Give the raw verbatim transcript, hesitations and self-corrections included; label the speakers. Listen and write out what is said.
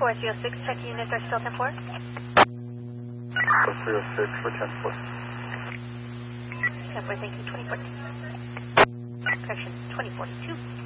Speaker 1: four three oh six, check units are still ten four.
Speaker 2: three oh six for ten four.
Speaker 1: ten four, thank you, twenty fourteen. Correction, twenty forty-two.